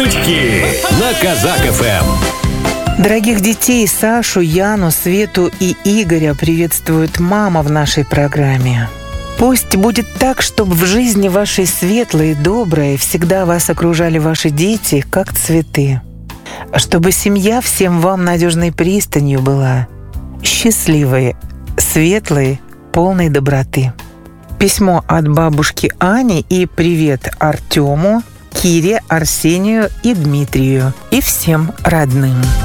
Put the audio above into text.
Шутки на Казак ФМ. Дорогих детей Сашу, Яну, Свету и Игоря приветствует мама в нашей программе. Пусть будет так, чтобы в жизни вашей светлой и доброй всегда вас окружали ваши дети, как цветы. Чтобы семья всем вам надежной пристанью была, счастливой, светлой, полной доброты. Письмо от бабушки Ани и привет Артему, Кире, Арсению и Дмитрию и всем родным.